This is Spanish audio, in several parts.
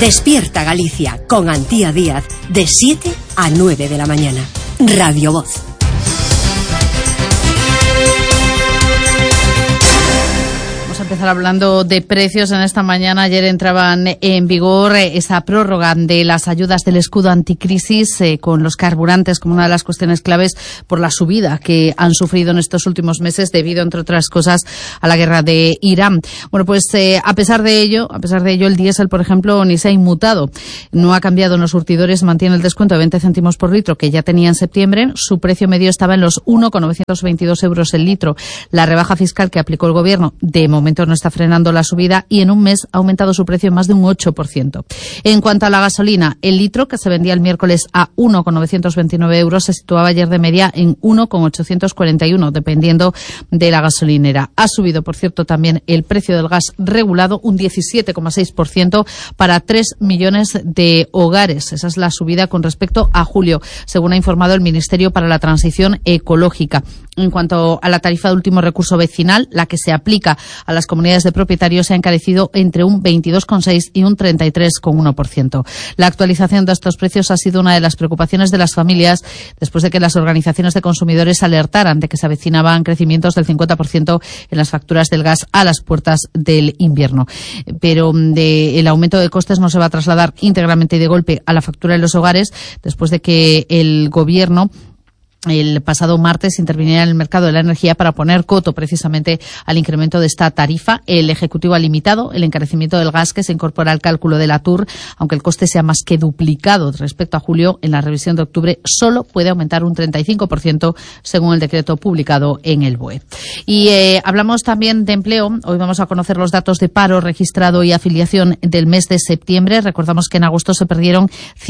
Despierta Galicia con Antía Díaz de 7 a 9 de la mañana. Radio Voz. Empezar hablando de precios en esta mañana. Ayer entraban en vigor esa prórroga de las ayudas del escudo anticrisis con los carburantes como una de las cuestiones claves por la subida que han sufrido en estos últimos meses debido, entre otras cosas, a la guerra de Irán. Bueno, pues a pesar de ello, el diésel, por ejemplo, ni se ha inmutado. No ha cambiado en los surtidores, mantiene el descuento de 20 céntimos por litro que ya tenía en septiembre. Su precio medio estaba en los 1,922 euros el litro. La rebaja fiscal que aplicó el gobierno de momento no está frenando la subida y en un mes ha aumentado su precio en más de un 8%. En cuanto a la gasolina, el litro que se vendía el miércoles a 1,929 euros se situaba ayer de media en 1,841, dependiendo de la gasolinera. Ha subido, por cierto, también el precio del gas regulado un 17,6% para 3 millones de hogares. Esa es la subida con respecto a julio, según ha informado el Ministerio para la Transición Ecológica. En cuanto a la tarifa de último recurso vecinal, la que se aplica a las comunidades de propietarios se ha encarecido entre un 22,6 y un 33,1%. La actualización de estos precios ha sido una de las preocupaciones de las familias después de que las organizaciones de consumidores alertaran de que se avecinaban crecimientos del 50% en las facturas del gas a las puertas del invierno. Pero el aumento de costes no se va a trasladar íntegramente y de golpe a la factura de los hogares después de que el Gobierno el pasado martes interviniera en el mercado de la energía para poner coto precisamente al incremento de esta tarifa. El Ejecutivo ha limitado el encarecimiento del gas que se incorpora al cálculo de la TUR, aunque el coste sea más que duplicado respecto a julio. En la revisión de octubre solo puede aumentar un 35% según el decreto publicado en el BOE. Y hablamos también de empleo. Hoy vamos a conocer los datos de paro registrado y afiliación del mes de septiembre. Recordamos que en agosto se perdieron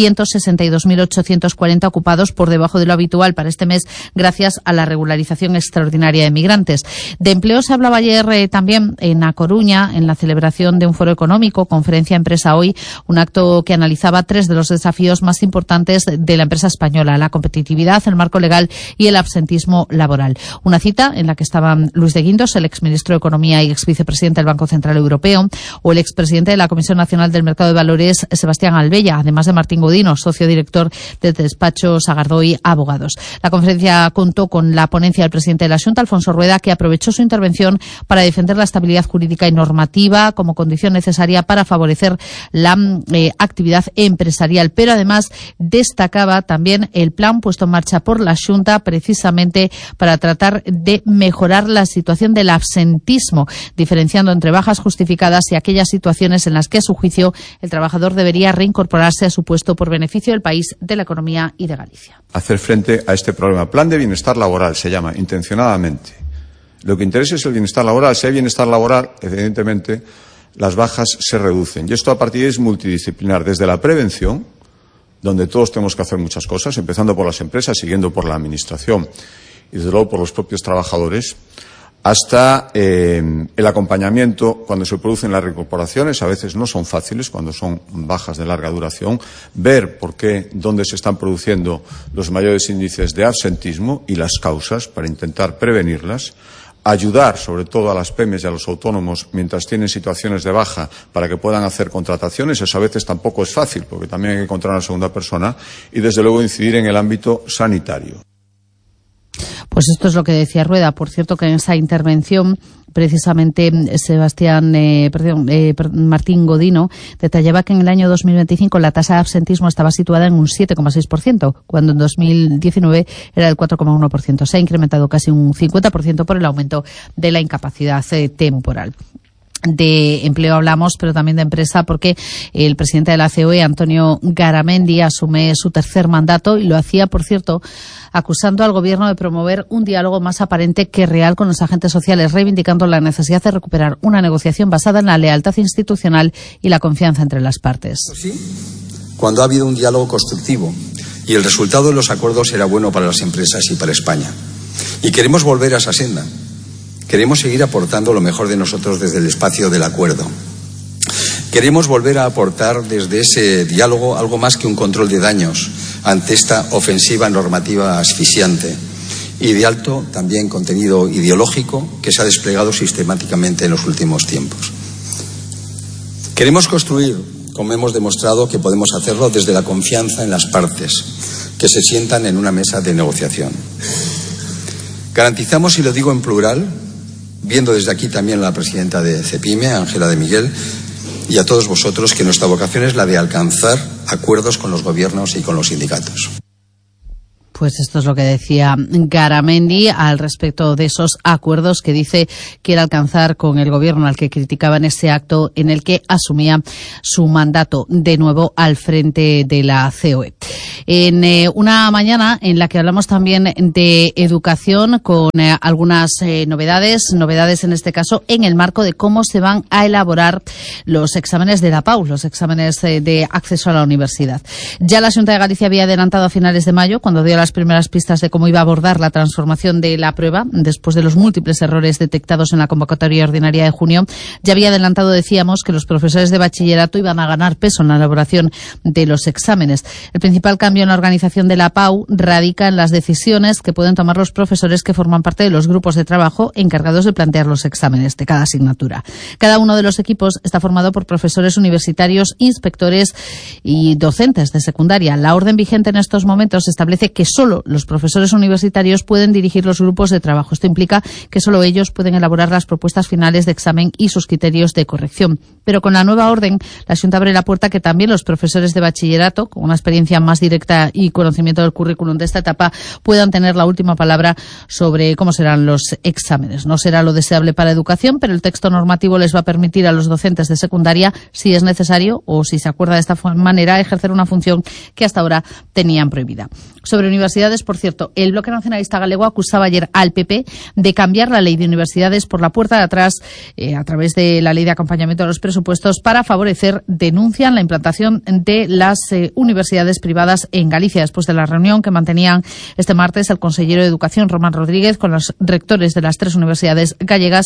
162.840 ocupados, por debajo de lo habitual para este mes, gracias a la regularización extraordinaria de migrantes. De empleo se hablaba ayer también en A Coruña, en la celebración de un foro económico, Conferencia Empresa Hoy, un acto que analizaba 3 de los desafíos más importantes de la empresa española: la competitividad, el marco legal y el absentismo laboral. Una cita en la que estaban Luis de Guindos, el exministro de Economía y exvicepresidente del Banco Central Europeo, o el expresidente de la Comisión Nacional del Mercado de Valores, Sebastián Albella, además de Martín Godino, socio director del despacho Sagardoy Abogados. La conferencia contó con la ponencia del presidente de la Xunta, Alfonso Rueda, que aprovechó su intervención para defender la estabilidad jurídica y normativa como condición necesaria para favorecer la actividad empresarial. Pero además destacaba también el plan puesto en marcha por la Xunta precisamente para tratar de mejorar la situación del absentismo, diferenciando entre bajas justificadas y aquellas situaciones en las que, a su juicio, el trabajador debería reincorporarse a su puesto por beneficio del país, de la economía y de Galicia. Hacer frente a este problema. Plan de bienestar laboral se llama, intencionadamente. Lo que interesa es el bienestar laboral. Si hay bienestar laboral, evidentemente, las bajas se reducen. Y esto a partir de ahí es multidisciplinar, desde la prevención, donde todos tenemos que hacer muchas cosas, empezando por las empresas, siguiendo por la administración y desde luego por los propios trabajadores, hasta el acompañamiento cuando se producen las reincorporaciones. A veces no son fáciles cuando son bajas de larga duración, ver por qué, dónde se están produciendo los mayores índices de absentismo y las causas para intentar prevenirlas, ayudar sobre todo a las pymes y a los autónomos mientras tienen situaciones de baja para que puedan hacer contrataciones. Eso a veces tampoco es fácil porque también hay que encontrar una segunda persona, y desde luego incidir en el ámbito sanitario. Pues esto es lo que decía Rueda. Por cierto, que en esa intervención precisamente Martín Godino detallaba que en el año 2025 la tasa de absentismo estaba situada en un 7,6%, cuando en 2019 era del 4,1%. Se ha incrementado casi un 50% por el aumento de la incapacidad temporal. De empleo hablamos, pero también de empresa, porque el presidente de la COE, Antonio Garamendi, asume su tercer mandato y lo hacía, por cierto, acusando al Gobierno de promover un diálogo más aparente que real con los agentes sociales, reivindicando la necesidad de recuperar una negociación basada en la lealtad institucional y la confianza entre las partes. Sí, cuando ha habido un diálogo constructivo y el resultado de los acuerdos era bueno para las empresas y para España. Y queremos volver a esa senda. Queremos seguir aportando lo mejor de nosotros desde el espacio del acuerdo. Queremos volver a aportar desde ese diálogo algo más que un control de daños ante esta ofensiva normativa asfixiante y de alto también contenido ideológico que se ha desplegado sistemáticamente en los últimos tiempos. Queremos construir como hemos demostrado que podemos hacerlo desde la confianza en las partes que se sientan en una mesa de negociación. Garantizamos, y lo digo en plural, viendo desde aquí también a la presidenta de CEPIME, Ángela de Miguel, y a todos vosotros, que nuestra vocación es la de alcanzar acuerdos con los gobiernos y con los sindicatos. Pues esto es lo que decía Garamendi al respecto de esos acuerdos que dice quiere alcanzar con el gobierno, al que criticaba en ese acto en el que asumía su mandato de nuevo al frente de la COE. En una mañana en la que hablamos también de educación con algunas novedades en este caso en el marco de cómo se van a elaborar los exámenes de la PAU, los exámenes de acceso a la universidad. Ya la Xunta de Galicia había adelantado a finales de mayo, cuando dio las primeras pistas de cómo iba a abordar la transformación de la prueba, después de los múltiples errores detectados en la convocatoria ordinaria de junio, ya había adelantado, decíamos, que los profesores de bachillerato iban a ganar peso en la elaboración de los exámenes. El principal cambio en la organización de la PAU radica en las decisiones que pueden tomar los profesores que forman parte de los grupos de trabajo encargados de plantear los exámenes de cada asignatura. Cada uno de los equipos está formado por profesores universitarios, inspectores y docentes de secundaria. La orden vigente en estos momentos establece que solo los profesores universitarios pueden dirigir los grupos de trabajo. Esto implica que solo ellos pueden elaborar las propuestas finales de examen y sus criterios de corrección. Pero con la nueva orden, la Xunta abre la puerta a que también los profesores de bachillerato, con una experiencia más directa y conocimiento del currículum de esta etapa, puedan tener la última palabra sobre cómo serán los exámenes. No será lo deseable para educación, pero el texto normativo les va a permitir a los docentes de secundaria, si es necesario o si se acuerda de esta manera, ejercer una función que hasta ahora tenían prohibida. Sobre universidades, por cierto, el Bloque Nacionalista Galego acusaba ayer al PP de cambiar la ley de universidades por la puerta de atrás a través de la ley de acompañamiento de los presupuestos para favorecer, denuncian, la implantación de las universidades privadas en Galicia, después de la reunión que mantenían este martes el consejero de Educación, Román Rodríguez, con los rectores de las 3 universidades gallegas.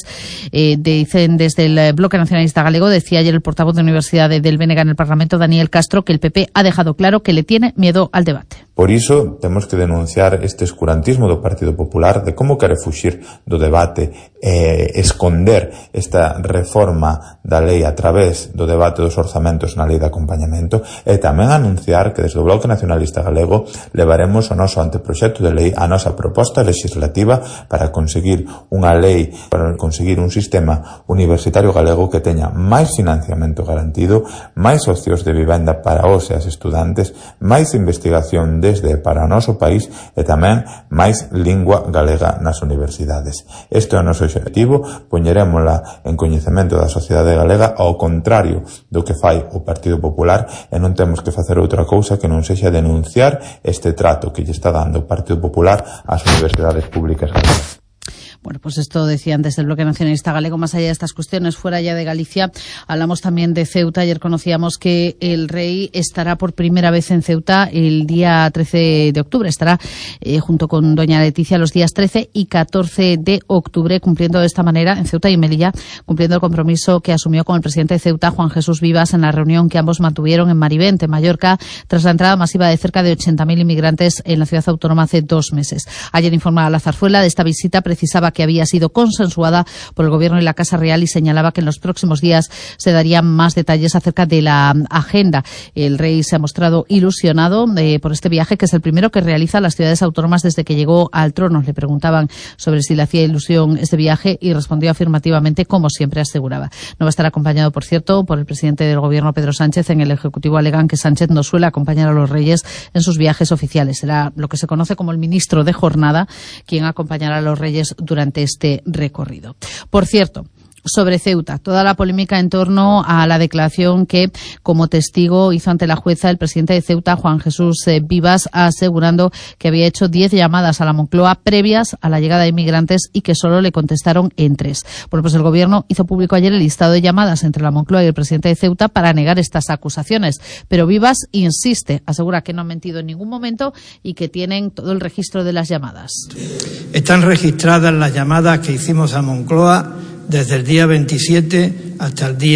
Dicen desde el Bloque Nacionalista Galego, decía ayer el portavoz de Universidad del BNG en el Parlamento, Daniel Castro, que el PP ha dejado claro que le tiene miedo al debate. Por iso, temos que denunciar este escurantismo do Partido Popular de como quere fuxir do debate e esconder esta reforma da lei a través do debate dos orzamentos na lei de acompañamento, e tamén anunciar que desde o Bloque Nacionalista Galego levaremos o noso anteproxecto de lei, a nosa proposta legislativa para conseguir unha lei, para conseguir un sistema universitario galego que teña máis financiamento garantido, máis opcións de vivenda para os e as estudantes, máis investigación desde para o noso país e tamén máis lingua galega nas universidades. Este é o noso objetivo, poñerémola en coñecemento da sociedade galega, ao contrario do que fai o Partido Popular, e non temos que facer outra cousa que non sexa denunciar este trato que lle está dando o Partido Popular ás universidades públicas galegas. Bueno, pues esto decía antes del Bloque Nacionalista Galego. Más allá de estas cuestiones, fuera ya de Galicia, hablamos también de Ceuta. Ayer conocíamos que el rey estará por primera vez en Ceuta el día 13 de octubre. Estará junto con doña Leticia los días 13 y 14 de octubre, cumpliendo de esta manera, en Ceuta y Melilla, cumpliendo el compromiso que asumió con el presidente de Ceuta, Juan Jesús Vivas, en la reunión que ambos mantuvieron en Marivent, en Mallorca, tras la entrada masiva de cerca de 80.000 inmigrantes en la ciudad autónoma hace 2 meses. Ayer informaba la Zarzuela de esta visita, precisaba que había sido consensuada por el Gobierno y la Casa Real y señalaba que en los próximos días se darían más detalles acerca de la agenda. El rey se ha mostrado ilusionado por este viaje, que es el primero que realiza a las ciudades autónomas desde que llegó al trono. Le preguntaban sobre si le hacía ilusión este viaje y respondió afirmativamente, como siempre aseguraba. No va a estar acompañado, por cierto, por el presidente del Gobierno, Pedro Sánchez. En el Ejecutivo alegan que Sánchez no suele acompañar a los reyes en sus viajes oficiales. Será lo que se conoce como el ministro de jornada quien acompañará a los reyes durante este recorrido. Por cierto, sobre Ceuta, toda la polémica en torno a la declaración que, como testigo, hizo ante la jueza el presidente de Ceuta, Juan Jesús Vivas, asegurando que había hecho 10 llamadas a la Moncloa previas a la llegada de inmigrantes y que solo le contestaron en 3. Bueno, pues el Gobierno hizo público ayer el listado de llamadas entre la Moncloa y el presidente de Ceuta para negar estas acusaciones. Pero Vivas insiste, asegura que no han mentido en ningún momento y que tienen todo el registro de las llamadas. Están registradas las llamadas que hicimos a Moncloa desde el día 27 hasta el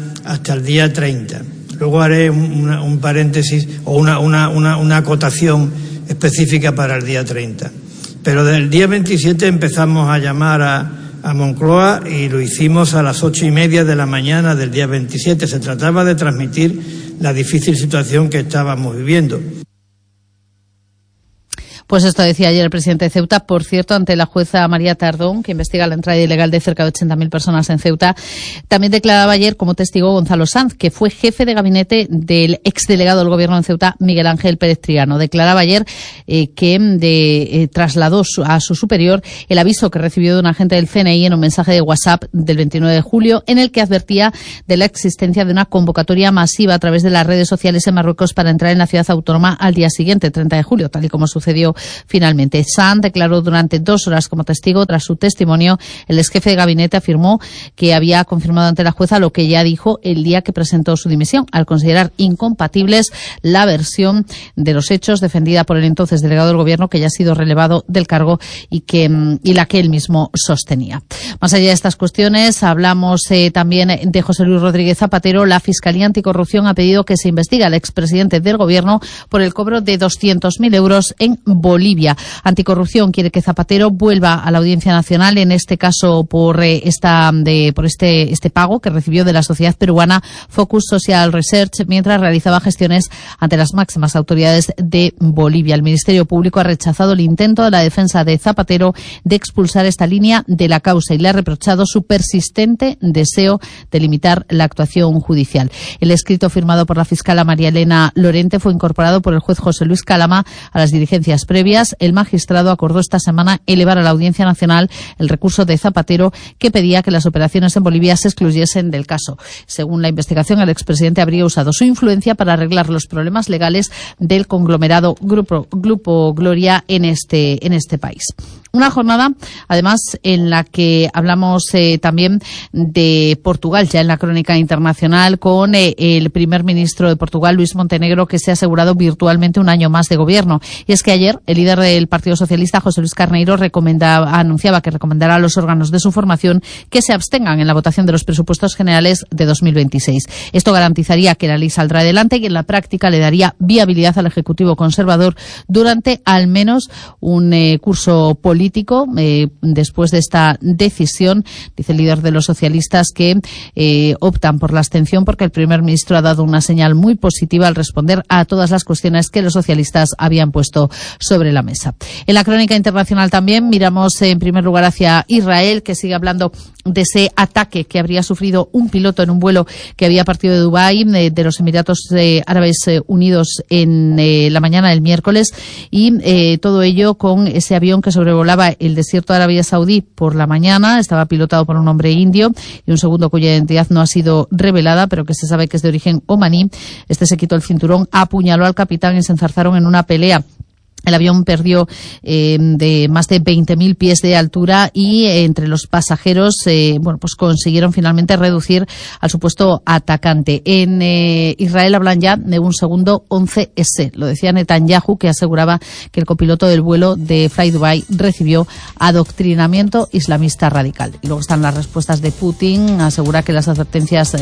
día 30. Luego haré un paréntesis o una acotación específica para el día 30. Pero del día 27 empezamos a llamar a Moncloa y lo hicimos a las 8:30 de la mañana del día 27. Se trataba de transmitir la difícil situación que estábamos viviendo. Pues esto decía ayer el presidente de Ceuta, por cierto, ante la jueza María Tardón, que investiga la entrada ilegal de cerca de 80.000 personas en Ceuta. También declaraba ayer como testigo Gonzalo Sanz, que fue jefe de gabinete del exdelegado del gobierno en Ceuta, Miguel Ángel Pérez Triano. Declaraba ayer que trasladó a su superior el aviso que recibió de un agente del CNI en un mensaje de WhatsApp del 29 de julio, en el que advertía de la existencia de una convocatoria masiva a través de las redes sociales en Marruecos para entrar en la ciudad autónoma al día siguiente, 30 de julio, tal y como sucedió finalmente. Sanz declaró durante 2 horas como testigo. Tras su testimonio, el exjefe de gabinete afirmó que había confirmado ante la jueza lo que ya dijo el día que presentó su dimisión, al considerar incompatibles la versión de los hechos defendida por el entonces delegado del gobierno, que ya ha sido relevado del cargo y la que él mismo sostenía. Más allá de estas cuestiones, hablamos también de José Luis Rodríguez Zapatero. La Fiscalía Anticorrupción ha pedido que se investigue al expresidente del gobierno por el cobro de 200.000 euros en Bolivia. Anticorrupción quiere que Zapatero vuelva a la Audiencia Nacional, en este caso por este pago que recibió de la sociedad peruana Focus Social Research mientras realizaba gestiones ante las máximas autoridades de Bolivia. El Ministerio Público ha rechazado el intento de la defensa de Zapatero de expulsar esta línea de la causa y le ha reprochado su persistente deseo de limitar la actuación judicial. El escrito firmado por la fiscala María Elena Lorente fue incorporado por el juez José Luis Calama a las diligencias previas. El magistrado acordó esta semana elevar a la Audiencia Nacional el recurso de Zapatero que pedía que las operaciones en Bolivia se excluyesen del caso. Según la investigación, el expresidente habría usado su influencia para arreglar los problemas legales del conglomerado Grupo Gloria en este país. Una jornada, además, en la que hablamos también de Portugal, ya en la crónica internacional, con el primer ministro de Portugal, Luís Montenegro, que se ha asegurado virtualmente un año más de gobierno. Y es que ayer el líder del Partido Socialista, José Luis Carneiro, anunciaba que recomendará a los órganos de su formación que se abstengan en la votación de los presupuestos generales de 2026. Esto garantizaría que la ley saldrá adelante y en la práctica le daría viabilidad al Ejecutivo conservador durante al menos un curso político. Después de esta decisión, dice el líder de los socialistas que optan por la abstención porque el primer ministro ha dado una señal muy positiva al responder a todas las cuestiones que los socialistas habían puesto sobre la mesa. En la crónica internacional también miramos en primer lugar hacia Israel, que sigue hablando de ese ataque que habría sufrido un piloto en un vuelo que había partido de Dubái, de los Emiratos Árabes Unidos, en la mañana del miércoles, y todo ello con ese avión que sobrevolaba el desierto de Arabia Saudí por la mañana. Estaba pilotado por un hombre indio y un segundo cuya identidad no ha sido revelada, pero que se sabe que es de origen omaní. Este se quitó el cinturón, apuñaló al capitán y se enzarzaron en una pelea. El avión perdió de más de 20.000 pies de altura y entre los pasajeros pues consiguieron finalmente reducir al supuesto atacante. En Israel hablan ya de un segundo 11S. Lo decía Netanyahu, que aseguraba que el copiloto del vuelo de Fly Dubai recibió adoctrinamiento islamista radical. Y luego están las respuestas de Putin. Asegura que las advertencias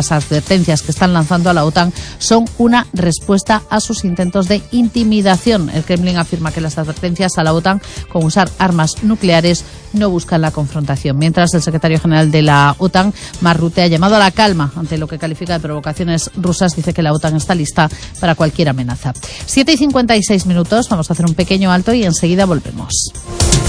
que están lanzando a la OTAN son una respuesta a sus intentos de intimidación. El Kremlin afirma que las advertencias a la OTAN con usar armas nucleares no buscan la confrontación. Mientras, el secretario general de la OTAN, Mark Rutte, ha llamado a la calma ante lo que califica de provocaciones rusas. Dice que la OTAN está lista para cualquier amenaza. 7:56 minutos. Vamos a hacer un pequeño alto y enseguida volvemos.